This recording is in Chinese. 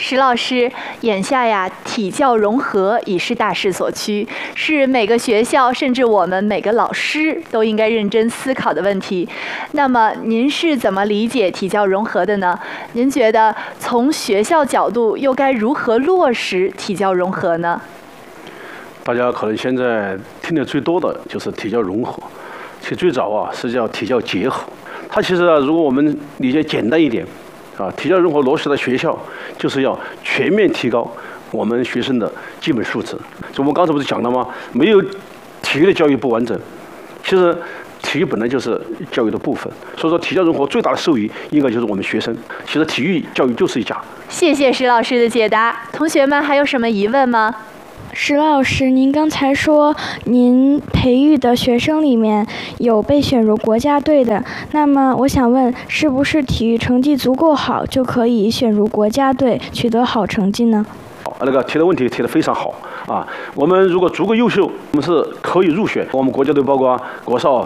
石老师，眼下呀，体教融合已是大势所趋，是每个学校甚至我们每个老师都应该认真思考的问题。那么您是怎么理解体教融合的呢？您觉得从学校角度又该如何落实体教融合呢？ 大家可能现在听得最多的就是体教融合，其实最早是叫体教结合。它其实如果我们理解简单一点，体教融合落实在学校，就是要全面提高我们学生的基本素质。就我们刚才不是讲了吗？没有体育的教育不完整。其实体育本来就是教育的部分，所以说体教融合最大的受益应该就是我们学生。其实体育教育就是一家。 谢谢石老师的解答。同学们还有什么疑问吗？ 石老师，您刚才说您培育的学生里面有被选入国家队的，那么我想问，是不是体育成绩足够好就可以选入国家队，取得好成绩呢？ 那个提的问题提得非常好啊！我们如果足够优秀，我们是可以入选我们国家队，包括国少、